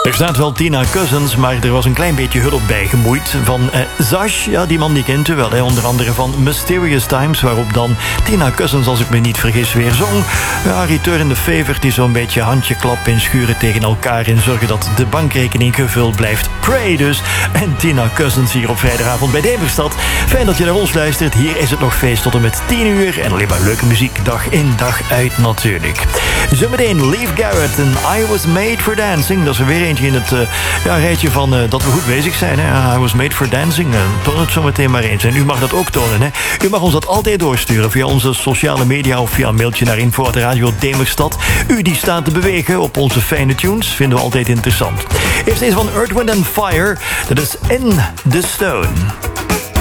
Er staat wel Tina Cousins, maar er was een klein beetje hulp bij gemoeid. Van Zash, ja, die man die kent u wel, hè? Onder andere van Mysterious Times, waarop dan Tina Cousins, als ik me niet vergis, weer zong. Ja, Return in the Favor, die zo'n beetje handje klappen en schuren tegen elkaar en zorgen dat de bankrekening gevuld blijft. Pray dus. En Tina Cousins hier op vrijdagavond bij Demerstad. Fijn dat je naar ons luistert. Hier is het nog feest tot en met 10 uur. En alleen maar leuke muziek, dag in dag uit natuurlijk. Zometeen Leif Garrett en I Was Made for Dancing. Dat is er weer eentje in het rijtje van dat we goed bezig zijn. Hè? I Was Made for Dancing. Toon het zo meteen maar eens. En u mag dat ook tonen. Hè? U mag ons dat altijd doorsturen via onze sociale media of via een mailtje naar info@radio Demerstad. U die staat te bewegen op onze fijne tunes. Vinden we altijd interessant. Eerst eens van Earth, Wind & Fire. Dat is In the Stone.